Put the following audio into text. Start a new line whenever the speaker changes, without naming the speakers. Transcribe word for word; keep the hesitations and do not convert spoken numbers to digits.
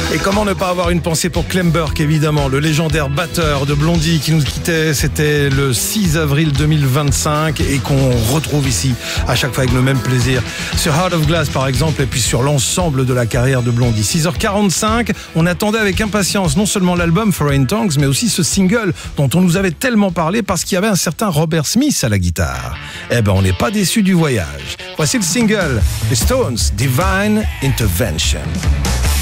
Et comment ne pas avoir une pensée pour Clem Burke, évidemment, le légendaire batteur de Blondie qui nous quittait. C'était le six avril deux mille vingt-cinq et qu'on retrouve ici à chaque fois avec le même plaisir sur Heart of Glass par exemple, et puis sur l'ensemble de la carrière de Blondie. six heures quarante-cinq, on attendait avec impatience non seulement l'album Foreign Tongues, mais aussi ce single dont on nous avait tellement parlé parce qu'il y avait un certain Robert Smith à la guitare. Eh ben on n'est pas déçus du voyage. Voici le single, les Stones, Divine Intervention.